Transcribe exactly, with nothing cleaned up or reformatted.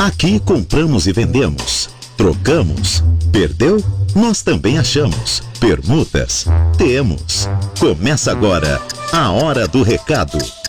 Aqui compramos e vendemos. Trocamos. Perdeu? Nós também achamos. Permutas? Temos. Começa agora a Hora do Recado.